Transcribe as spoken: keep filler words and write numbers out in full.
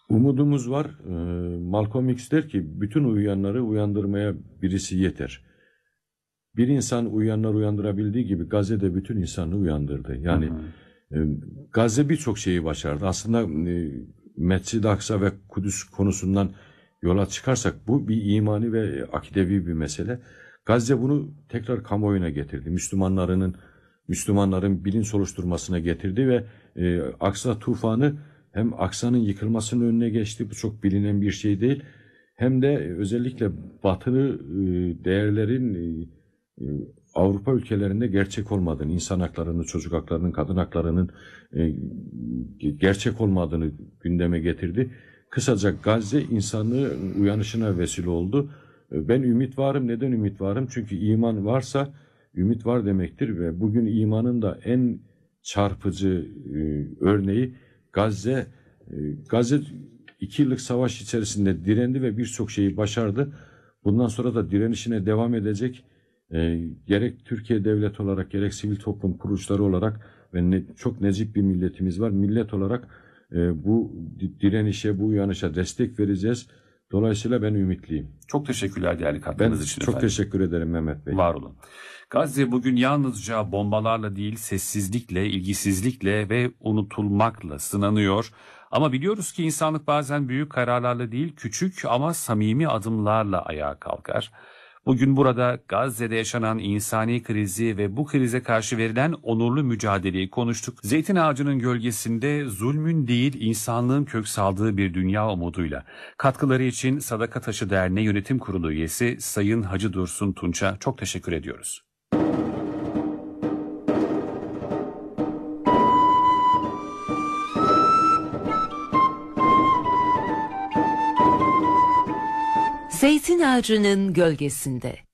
Umudumuz var. Ee, Malcolm X der ki bütün uyuyanları uyandırmaya birisi yeter. Bir insan uyuyanları uyandırabildiği gibi Gazze de bütün insanlığı uyandırdı. Yani hı hı. E, Gazze birçok şeyi başardı. Aslında e, Mescid-i Aksa ve Kudüs konusundan yola çıkarsak bu bir imani ve akidevi bir mesele. Gazze bunu tekrar kamuoyuna getirdi. Müslümanlarının Müslümanların bilinç oluşturmasına getirdi ve e, Aksa tufanı hem Aksa'nın yıkılmasının önüne geçti. Bu çok bilinen bir şey değil. Hem de özellikle batılı e, değerlerin e, e, Avrupa ülkelerinde gerçek olmadığını, insan haklarının, çocuk haklarının, kadın haklarının e, gerçek olmadığını gündeme getirdi. Kısaca Gazze insanlığın uyanışına vesile oldu. Ben ümit varım. Neden ümit varım? Çünkü iman varsa ümit var demektir ve bugün imanın da en çarpıcı e, örneği Gazze. E, Gazze iki yıllık savaş içerisinde direndi ve birçok şeyi başardı. Bundan sonra da direnişine devam edecek. E, gerek Türkiye devlet olarak gerek sivil toplum kuruluşları olarak ve ne, çok nezih bir milletimiz var. Millet olarak e, bu direnişe, bu uyanışa destek vereceğiz. Dolayısıyla ben ümitliyim. Çok teşekkürler değerli katkınız ben için çok efendim. Teşekkür ederim Mehmet Bey. Var olun. Gazze bugün yalnızca bombalarla değil sessizlikle, ilgisizlikle ve unutulmakla sınanıyor. Ama biliyoruz ki insanlık bazen büyük kararlarla değil küçük ama samimi adımlarla ayağa kalkar. Bugün burada Gazze'de yaşanan insani krizi ve bu krize karşı verilen onurlu mücadeleyi konuştuk. Zeytin ağacının gölgesinde zulmün değil insanlığın kök saldığı bir dünya umuduyla. Katkıları için Sadaka Taşı Derneği Yönetim Kurulu üyesi Sayın Hacı Dursun Tunç'a çok teşekkür ediyoruz. Zeytin ağacının gölgesinde.